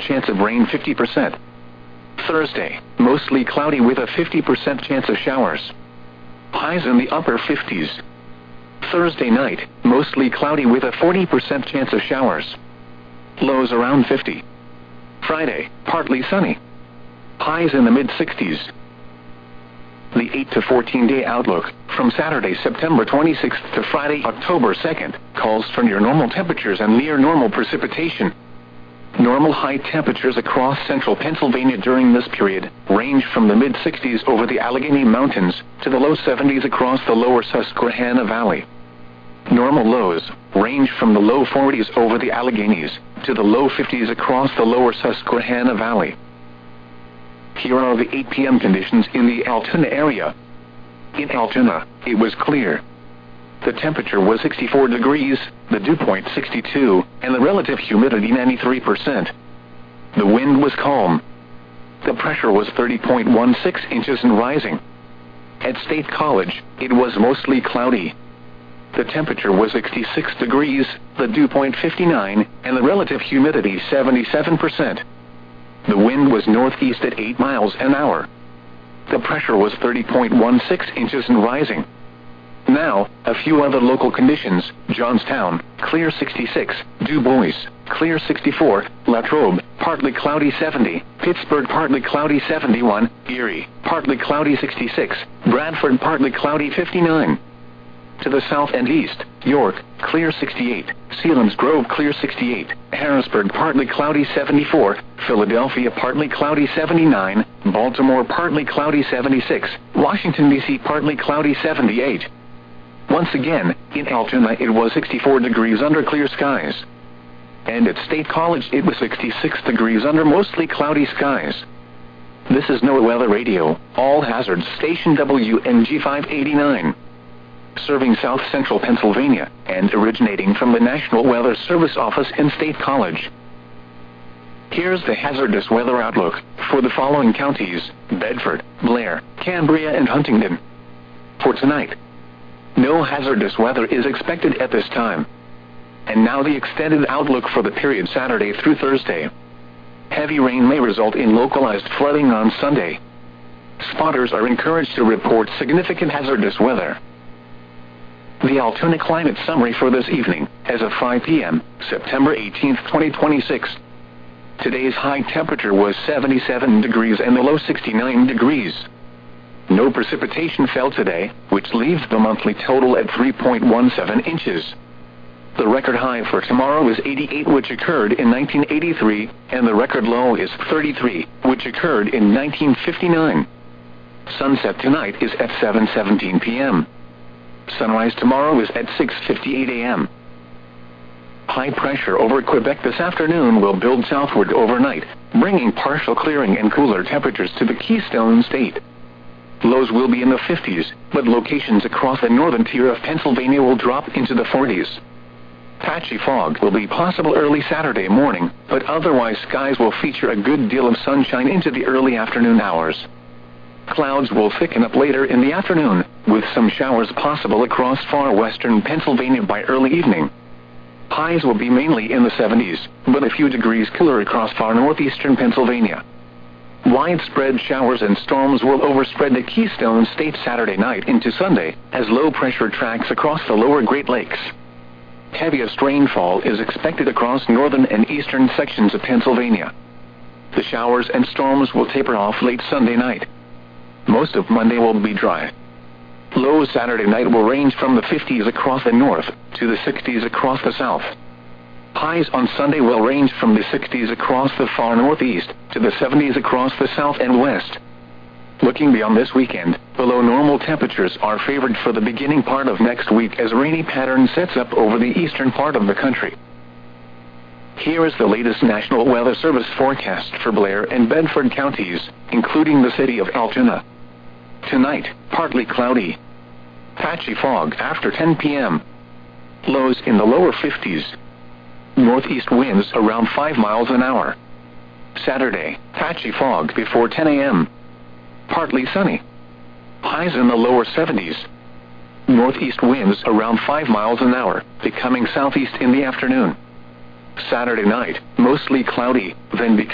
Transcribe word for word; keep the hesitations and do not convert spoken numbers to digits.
chance of rain fifty percent. Thursday, mostly cloudy with a fifty percent chance of showers. Highs in the upper fifties. Thursday night, mostly cloudy with a forty percent chance of showers. Lows around fifty. Friday, partly sunny. Highs in the mid-sixties. The eight to fourteen day outlook, from Saturday, September twenty-sixth to Friday, October second, calls for near normal temperatures and near normal precipitation. Normal high temperatures across central Pennsylvania during this period range from the mid-sixties over the Allegheny Mountains to the low seventies across the lower Susquehanna Valley. Normal lows range from the low forties over the Alleghenies to the low fifties across the lower Susquehanna Valley. Here are the eight p m conditions in the Altoona area. In Altoona, it was clear. The temperature was sixty-four degrees, the dew point sixty-two, and the relative humidity ninety-three percent. The wind was calm. The pressure was thirty point one six inches and rising. At State College, it was mostly cloudy. The temperature was sixty-six degrees, the dew point fifty-nine, and the relative humidity seventy-seven percent. The wind was northeast at eight miles an hour. The pressure was thirty point one six inches and rising. Now, a few other local conditions: Johnstown, clear sixty-six, Du Bois, clear sixty-four, Latrobe, partly cloudy seventy, Pittsburgh, partly cloudy seventy-one, Erie, partly cloudy sixty-six, Bradford, partly cloudy fifty-nine. To the south and east, York, clear sixty-eight, Selinsgrove, clear sixty-eight, Harrisburg, partly cloudy seventy-four, Philadelphia, partly cloudy seventy-nine, Baltimore, partly cloudy seventy-six, Washington, D C, partly cloudy seventy-eight. Once again, in Altoona it was sixty-four degrees under clear skies. And at State College it was sixty-six degrees under mostly cloudy skies. This is NOAA Weather Radio, All Hazards Station W N G five eighty-nine. Serving South Central Pennsylvania, and originating from the National Weather Service office in State College. Here's the hazardous weather outlook for the following counties: Bedford, Blair, Cambria, and Huntingdon. For tonight, no hazardous weather is expected at this time. And now the extended outlook for the period Saturday through Thursday. Heavy rain may result in localized flooding on Sunday. Spotters are encouraged to report significant hazardous weather. The Altoona Climate Summary for this evening, as of five p m, September eighteenth, twenty twenty-six. Today's high temperature was seventy-seven degrees and the low sixty-nine degrees. No precipitation fell today, which leaves the monthly total at three point one seven inches. The record high for tomorrow is eighty-eight, which occurred in nineteen eighty-three, and the record low is thirty-three, which occurred in nineteen fifty-nine. Sunset tonight is at seven seventeen p m Sunrise tomorrow is at six fifty-eight a m High pressure over Quebec this afternoon will build southward overnight, bringing partial clearing and cooler temperatures to the Keystone State. Lows will be in the fifties, but locations across the northern tier of Pennsylvania will drop into the forties. Patchy fog will be possible early Saturday morning, but otherwise skies will feature a good deal of sunshine into the early afternoon hours. Clouds will thicken up later in the afternoon, with some showers possible across far western Pennsylvania by early evening. Highs will be mainly in the seventies, but a few degrees cooler across far northeastern Pennsylvania. Widespread showers and storms will overspread the Keystone State Saturday night into Sunday, as low pressure tracks across the lower Great Lakes. Heaviest rainfall is expected across northern and eastern sections of Pennsylvania. The showers and storms will taper off late Sunday night. Most of Monday will be dry. Lows Saturday night will range from the fifties across the north to the sixties across the south. Highs on Sunday will range from the sixties across the far northeast to the seventies across the south and west. Looking beyond this weekend, below normal temperatures are favored for the beginning part of next week as rainy pattern sets up over the eastern part of the country. Here is the latest National Weather Service forecast for Blair and Bedford counties, including the city of Altoona. Tonight, partly cloudy. Patchy fog after ten p m Lows in the lower fifties. Northeast winds around five miles an hour. Saturday, patchy fog before ten a m Partly sunny. Highs in the lower seventies. Northeast winds around five miles an hour, becoming southeast in the afternoon. Saturday night, mostly cloudy, then becoming